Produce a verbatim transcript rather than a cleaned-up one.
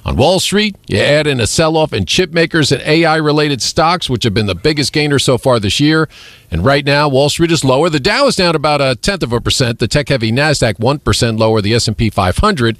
On Wall Street, you add in a sell-off in chip makers and A I-related stocks, which have been the biggest gainers so far this year. And right now, Wall Street is lower. The Dow is down about a tenth of a percent. The tech-heavy NASDAQ one percent lower. The S and P five hundred